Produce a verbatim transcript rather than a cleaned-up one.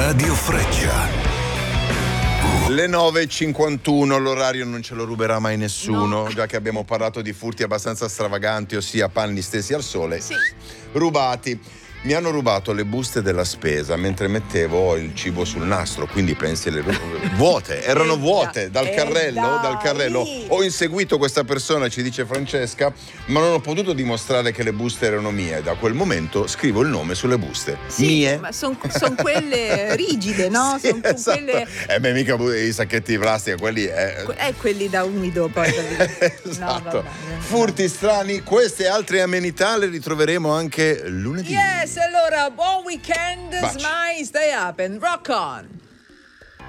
Radio Freccia. Le nove e cinquantuno, l'orario non ce lo ruberà mai nessuno, No. già che abbiamo parlato di furti abbastanza stravaganti, ossia panni stesi al sole, Sì. rubati. Mi hanno rubato le buste della spesa mentre mettevo il cibo sul nastro, quindi pensi le vuote, erano Eh, vuote dal eh, carrello, dai. dal carrello. Ho inseguito questa persona, ci dice Francesca, ma non ho potuto dimostrare che le buste erano mie. Da quel momento scrivo il nome sulle buste. Sì, mie. ma sono son quelle rigide, no? Sì, Sono esatto. quelle. Eh beh, mica bu- i sacchetti di plastica, quelli eh. Eh, quelli da umido poi. Esatto. No, vabbè. Furti strani, queste e altre amenità le ritroveremo anche lunedì. Yes, allora buon weekend, Baci. smile, stay up and rock on.